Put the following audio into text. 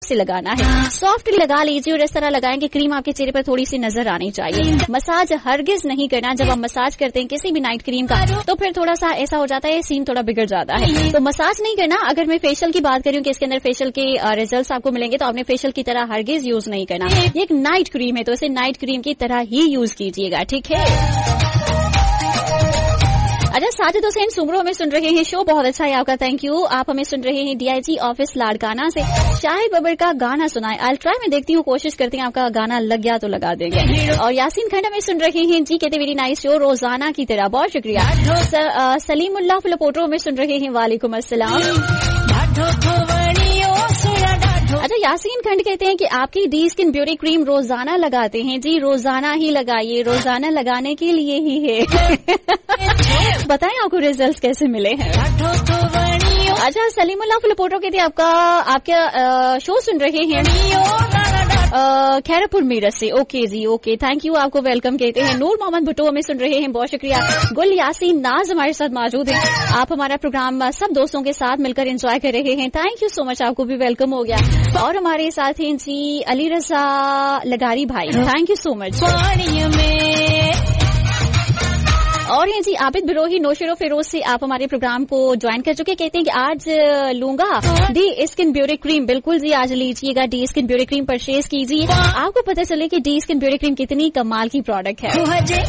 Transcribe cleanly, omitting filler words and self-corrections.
से लगाना है। सॉफ्टली लगा लीजिए और इस तरह लगाएंगे क्रीम आपके चेहरे पर थोड़ी सी नजर आनी चाहिए। मसाज हरगिज नहीं करना। जब आप मसाज करते हैं किसी भी नाइट क्रीम का तो फिर थोड़ा सा ऐसा हो जाता है, सीन थोड़ा बिगड़ जाता है, तो मसाज नहीं करना। अगर मैं फेशियल की बात करूं कि इसके अंदर फेशियल के रिजल्ट्स आपको मिलेंगे, तो आपने फेशियल की तरह हरगिज यूज नहीं करना। ये एक नाइट क्रीम है तो इसे नाइट क्रीम की तरह ही यूज कीजिएगा, ठीक है। अच्छा, साजिद हुसैन सुमरो हमें सुन रहे हैं, शो बहुत अच्छा है आपका, थैंक यू। आप हमें सुन रहे हैं DIG ऑफिस लाड़काना से। शाहिद बबर का गाना सुनाए। आई ट्राई, मैं देखती हूँ, कोशिश करती हूँ, आपका गाना लग गया तो लगा देंगे। और यासीन खंड हमें सुन रहे हैं जी, कहते वेरी नाइस शो रोजाना की तरह, बहुत शुक्रिया। सलीमुल्लाह फिलपोट्रो में सुन रहे हैं, वालेकुम अस्सलाम। अच्छा, यासीन खंड कहते हैं कि आपकी डी स्किन ब्यूटी क्रीम रोजाना लगाते हैं। जी, रोजाना ही लगाइए, रोजाना लगाने के लिए ही है। बताएं आपको रिजल्ट्स कैसे मिले हैं। अच्छा, सलीमुल्लाह फिलपोट्रो कहते हैं आपका शो सुन रहे हैं खैरपुर मीरत से। Okay ji, okay, thank you, आपको वेलकम कहते हैं। नूर मोहम्मद भुट्टो हमें सुन रहे हैं, बहुत शुक्रिया। गुल यासीन नाज हमारे साथ मौजूद हैं। आप हमारा प्रोग्राम सब दोस्तों के साथ मिलकर एंजॉय कर रहे हैं, थैंक यू सो मच, आपको भी वेलकम हो गया। और हमारे साथ हैं जी अली रजा लगारी भाई, थैंक यू सो मच। और हैं जी आबिद बिरोही नौशरो फिरोज से, आप हमारे प्रोग्राम को ज्वाइन कर चुके, कहते हैं कि आज लूंगा डी स्किन ब्यूटी क्रीम। बिल्कुल जी, आज लीजिएगा D skin beauty cream, purchase कीजिए, आपको पता चले कि डी स्किन ब्यूटी क्रीम कितनी कमाल की प्रोडक्ट है।